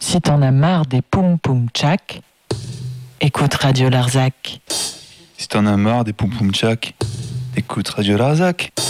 Si t'en as marre des poum poum tchak, écoute Radio Larzac. Si t'en as marre des poum poum tchak, écoute Radio Larzac.